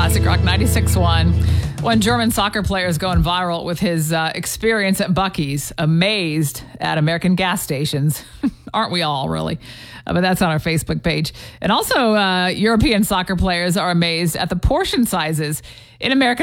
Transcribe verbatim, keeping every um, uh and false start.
Classic Rock ninety-six point one. One German soccer player is going viral with his uh, experience at Buc-ee's, amazed at American gas stations. Aren't we all, really? Uh, but that's on our Facebook page. And also, uh, European soccer players are amazed at the portion sizes in American